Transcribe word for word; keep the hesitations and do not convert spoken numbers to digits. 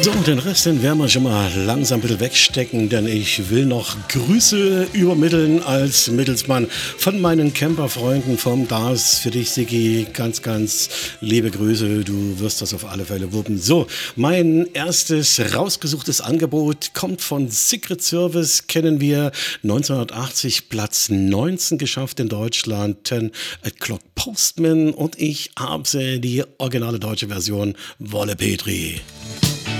So, den Rest, den werden wir schon mal langsam ein bisschen wegstecken, denn ich will noch Grüße übermitteln als Mittelsmann von meinen Camperfreunden vom D A S. Für dich, Sigi, ganz, ganz liebe Grüße. Du wirst das auf alle Fälle wuppen. So, mein erstes rausgesuchtes Angebot kommt von Secret Service, kennen wir. neunzehnhundertachtzig Platz neunzehn geschafft in Deutschland. Ten O'Clock Postman und ich habe sie, die originale deutsche Version, Wolle Petri.